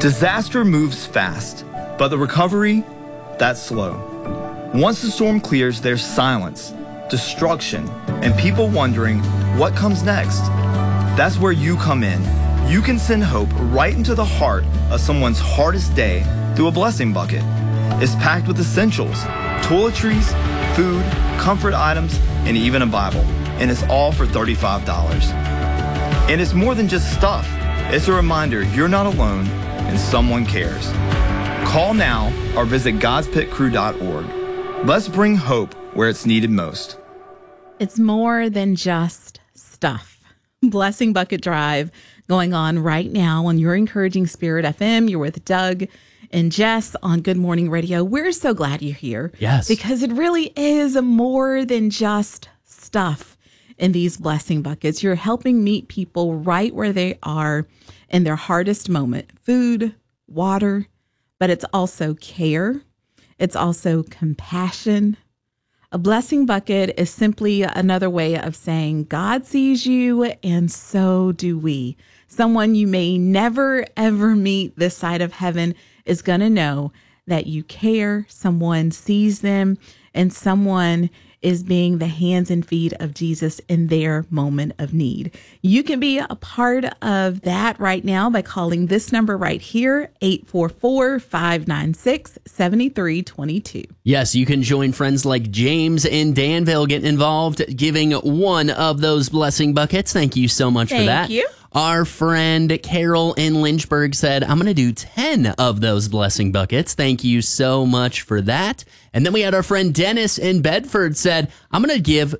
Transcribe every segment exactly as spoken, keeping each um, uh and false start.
Disaster moves fast, but the recovery, that's slow. Once the storm clears, there's silence, destruction, and people wondering what comes next. That's where you come in. You can send hope right into the heart of someone's hardest day through a blessing bucket. It's packed with essentials, toiletries, food, comfort items, and even a Bible. And it's all for thirty-five dollars. And it's more than just stuff. It's a reminder you're not alone and someone cares. Call now or visit gods pit crew dot org. Let's bring hope where it's needed most. It's more than just stuff. Blessing Bucket Drive going on right now on Your Encouraging Spirit F M. You're with Doug and Jess on Good Morning Radio. We're so glad you're here. Yes. Because it really is more than just stuff in these blessing buckets. You're helping meet people right where they are in their hardest moment. Food, water, but it's also care. It's also compassion. A blessing bucket is simply another way of saying God sees you and so do we. Someone you may never, ever meet this side of heaven is going to know that you care. Someone sees them and someone is being the hands and feet of Jesus in their moment of need. You can be a part of that right now by calling this number right here, eight four four, five nine six, seven three two two. Yes, you can join friends like James in Danville getting involved, giving one of those blessing buckets. Thank you so much Thank for that. you. Our friend Carol in Lynchburg said, I'm going to do ten of those blessing buckets. Thank you so much for that. And then we had our friend Dennis in Bedford said, I'm going to give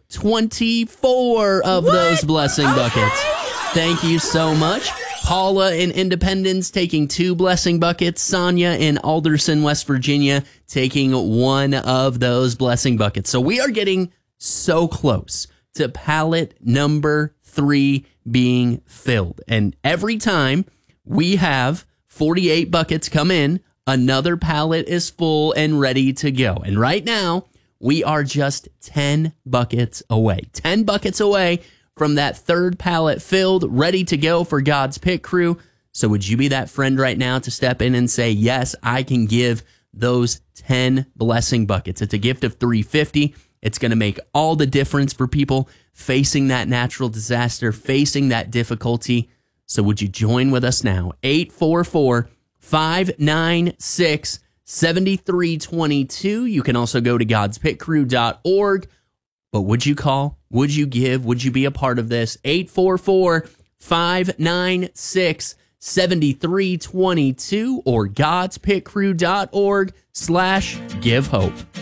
twenty-four of What? those blessing Okay. buckets. Thank you so much. Paula in Independence taking two blessing buckets. Sonia in Alderson, West Virginia taking one of those blessing buckets. So we are getting so close to pallet number three being filled. And every time we have forty-eight buckets come in, another pallet is full and ready to go. And right now, we are just ten buckets away. ten buckets away from that third pallet filled, ready to go for God's Pit Crew. So would you be that friend right now to step in and say, yes, I can give those ten blessing buckets? It's a gift of three hundred fifty dollars. It's going to make all the difference for people facing that natural disaster, facing that difficulty. So would you join with us now? eight four four, five nine six, seven three two two. You can also go to gods pit crew dot org. But would you call? Would you give? Would you be a part of this? eight four four, five nine six, seven three two two or gods pit crew dot org slash give hope.